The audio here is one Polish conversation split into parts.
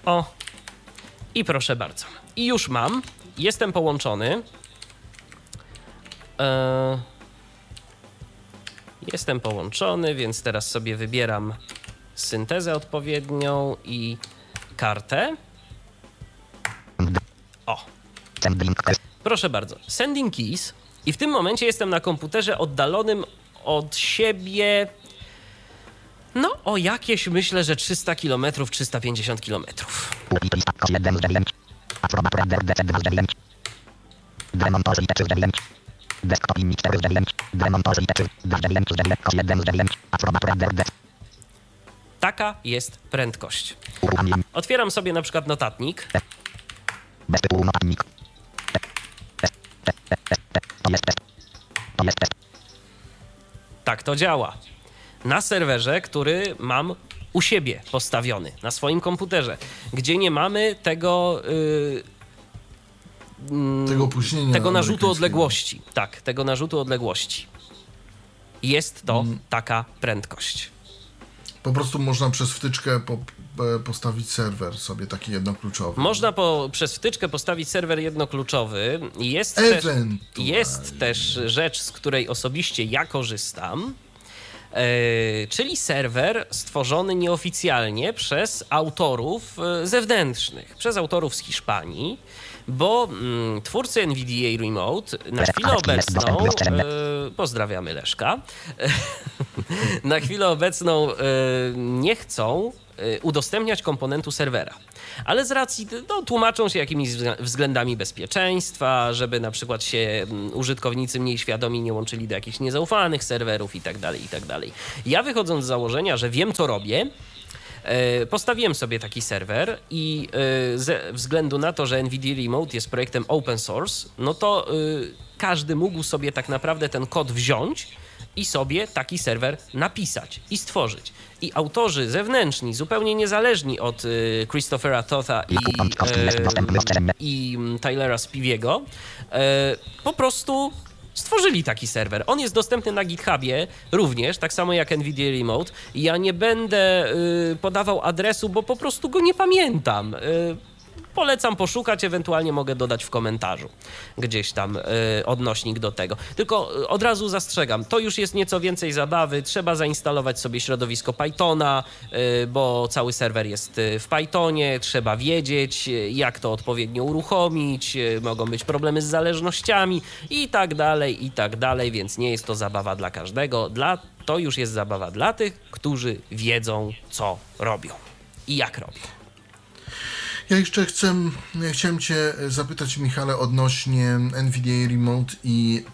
O, i proszę bardzo. I już mam. Jestem połączony. Jestem połączony, więc teraz sobie wybieram syntezę odpowiednią i kartę. O. Proszę bardzo. Sending keys. I w tym momencie jestem na komputerze oddalonym od siebie o jakieś, myślę, że 300 km, 350 km. Taka jest prędkość. Otwieram sobie na przykład notatnik. Tak to działa. Na serwerze, który mam u siebie postawiony, na swoim komputerze, gdzie nie mamy tego tego opóźnienia, tego narzutu odległości. Tak, tego narzutu odległości. Jest to taka prędkość. Po prostu można przez wtyczkę postawić serwer sobie taki jednokluczowy. Można przez wtyczkę postawić serwer jednokluczowy. Jest też rzecz, z której osobiście ja korzystam, czyli serwer stworzony nieoficjalnie przez autorów zewnętrznych, przez autorów z Hiszpanii, bo twórcy NVDA Remote na chwilę obecną, pozdrawiamy Leszka, na chwilę obecną nie chcą udostępniać komponentu serwera. Ale z racji, tłumaczą się jakimiś względami bezpieczeństwa, żeby na przykład się użytkownicy mniej świadomi nie łączyli do jakichś niezaufanych serwerów i tak dalej. Ja, wychodząc z założenia, że wiem, co robię, postawiłem sobie taki serwer i ze względu na to, że NVIDIA Remote jest projektem open source, to każdy mógł sobie tak naprawdę ten kod wziąć i sobie taki serwer napisać i stworzyć. I autorzy zewnętrzni, zupełnie niezależni od Christophera Totha i Tylera Spiviego, po prostu stworzyli taki serwer. On jest dostępny na GitHubie również, tak samo jak NVIDIA Remote. Ja nie będę podawał adresu, bo po prostu go nie pamiętam. Polecam poszukać, ewentualnie mogę dodać w komentarzu gdzieś tam odnośnik do tego. Tylko od razu zastrzegam, to już jest nieco więcej zabawy, trzeba zainstalować sobie środowisko Pythona, bo cały serwer jest w Pythonie, trzeba wiedzieć, jak to odpowiednio uruchomić, mogą być problemy z zależnościami i tak dalej, więc nie jest to zabawa dla każdego, to już jest zabawa dla tych, którzy wiedzą, co robią i jak robią. Ja jeszcze chciałem Cię zapytać, Michale, odnośnie NVIDIA Remote i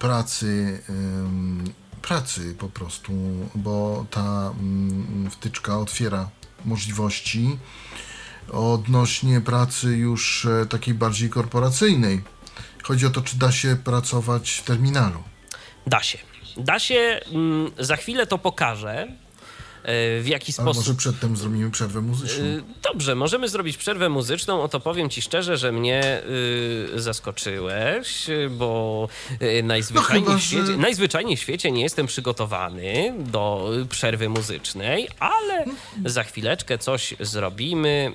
pracy po prostu, bo ta wtyczka otwiera możliwości odnośnie pracy już takiej bardziej korporacyjnej. Chodzi o to, czy da się pracować w terminalu. Da się, za chwilę to pokażę. W jaki sposób. Ale może przedtem zrobimy przerwę muzyczną. Dobrze, możemy zrobić przerwę muzyczną. Oto powiem ci szczerze, że mnie zaskoczyłeś, bo najzwyczajniej w świecie nie jestem przygotowany do przerwy muzycznej, ale za chwileczkę coś zrobimy.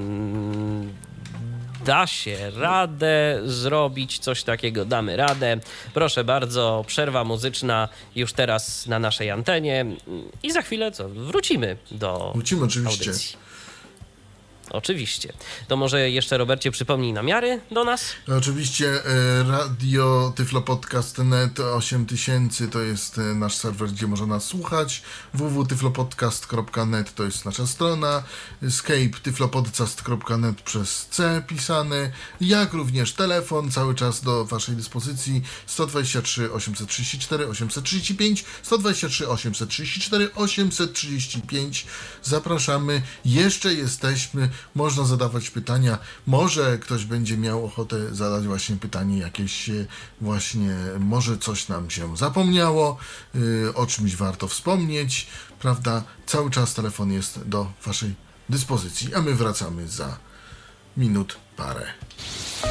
Da się radę zrobić coś takiego, damy radę. Proszę bardzo, przerwa muzyczna już teraz na naszej antenie i za chwilę wrócimy do oczywiście. audycji. Oczywiście. To może jeszcze, Robercie, przypomnij namiary do nas? Oczywiście Radio Tyflopodcast.net 8000 to jest nasz serwer, gdzie można nas słuchać. www.tyflopodcast.net to jest nasza strona. Skype tyflopodcast.net przez C pisane. Jak również telefon cały czas do waszej dyspozycji 123 834 835 123 834 835. Zapraszamy. Jeszcze jesteśmy. Można zadawać pytania. Może ktoś będzie miał ochotę zadać właśnie pytanie jakieś właśnie, może coś nam się zapomniało, o czymś warto wspomnieć, prawda? Cały czas telefon jest do waszej dyspozycji, a my wracamy za minut parę.